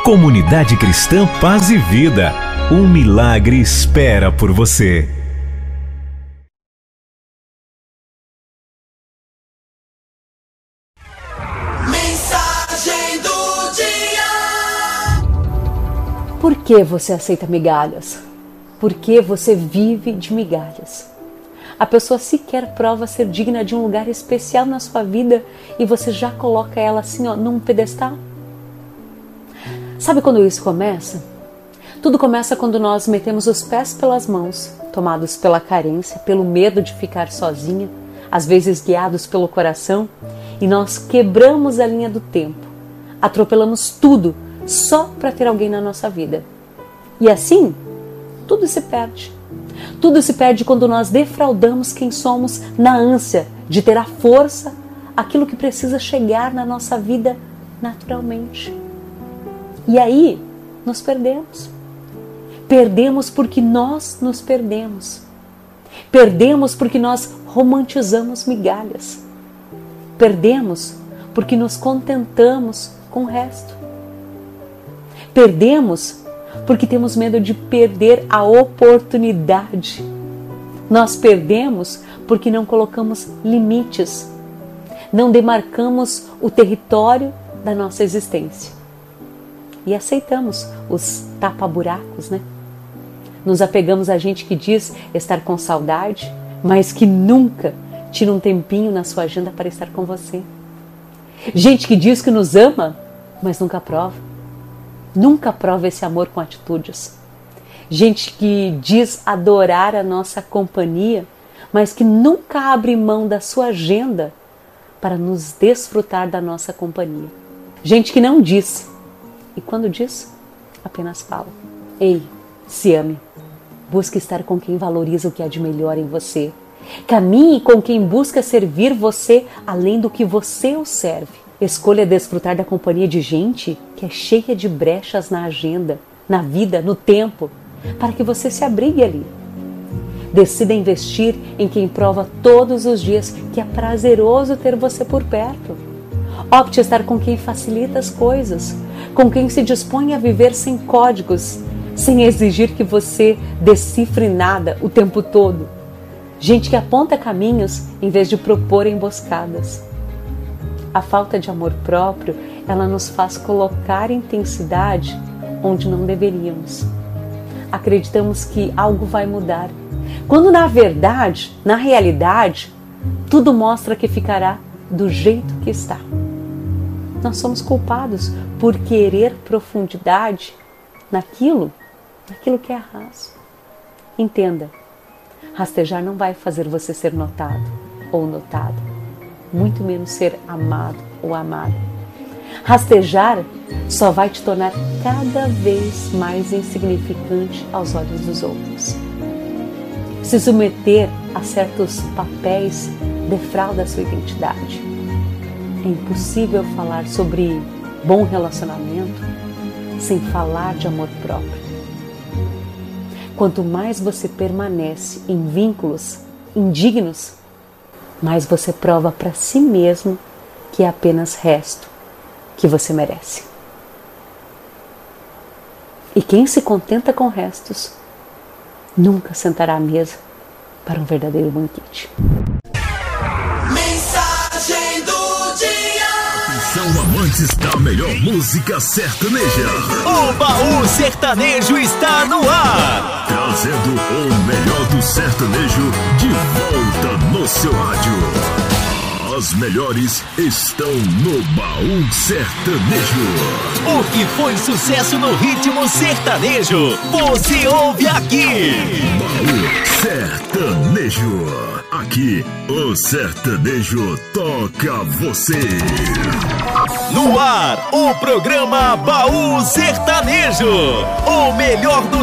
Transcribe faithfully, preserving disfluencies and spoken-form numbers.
Comunidade Cristã Paz e Vida. Um milagre espera por você. Mensagem do dia. Por que você aceita migalhas? Por que você vive de migalhas? A pessoa sequer prova ser digna de um lugar especial na sua vida e você já coloca ela assim, ó, num pedestal? Sabe quando isso começa? Tudo começa quando nós metemos os pés pelas mãos, tomados pela carência, pelo medo de ficar sozinha, às vezes guiados pelo coração, e nós quebramos a linha do tempo, atropelamos tudo só para ter alguém na nossa vida. E assim, tudo se perde. Tudo se perde quando nós defraudamos quem somos na ânsia de ter a força, aquilo que precisa chegar na nossa vida naturalmente. E aí, nos perdemos. Perdemos porque nós nos perdemos. Perdemos porque nós romantizamos migalhas. Perdemos porque nos contentamos com o resto. Perdemos porque temos medo de perder a oportunidade. Nós perdemos porque não colocamos limites, não demarcamos o território da nossa existência. E aceitamos os tapa-buracos, né? Nos apegamos a gente que diz estar com saudade, mas que nunca tira um tempinho na sua agenda para estar com você. Gente que diz que nos ama, mas nunca prova. Nunca prova esse amor com atitudes. Gente que diz adorar a nossa companhia, mas que nunca abre mão da sua agenda para nos desfrutar da nossa companhia. Gente que não diz, e quando diz, apenas fala. Ei, se ame. Busque estar com quem valoriza o que há de melhor em você. Caminhe com quem busca servir você além do que você o serve. Escolha desfrutar da companhia de gente que é cheia de brechas na agenda, na vida, no tempo, para que você se abrigue ali. Decida investir em quem prova todos os dias que é prazeroso ter você por perto. Opte estar com quem facilita as coisas, com quem se dispõe a viver sem códigos, sem exigir que você decifre nada o tempo todo. Gente que aponta caminhos em vez de propor emboscadas. A falta de amor próprio, ela nos faz colocar intensidade onde não deveríamos. Acreditamos que algo vai mudar, quando na verdade, na realidade, tudo mostra que ficará do jeito que está. Nós somos culpados por querer profundidade naquilo, naquilo que é raso. Entenda, rastejar não vai fazer você ser notado ou notada. Muito menos ser amado ou amada. Rastejar só vai te tornar cada vez mais insignificante aos olhos dos outros. Se submeter a certos papéis defrauda a sua identidade. É impossível falar sobre bom relacionamento sem falar de amor próprio. Quanto mais você permanece em vínculos indignos, mas você prova para si mesmo que é apenas resto que você merece. E quem se contenta com restos, nunca sentará à mesa para um verdadeiro banquete. Mensagem do dia. Atenção, amantes da melhor música sertaneja. O Baú Sertanejo está no ar, Trazendo o melhor do sertanejo de volta no seu rádio. As melhores estão no Baú Sertanejo. o que foi sucesso no ritmo sertanejo, você ouve aqui. Baú Sertanejo. Aqui o sertanejo toca você. No ar, o programa Baú Sertanejo, o melhor do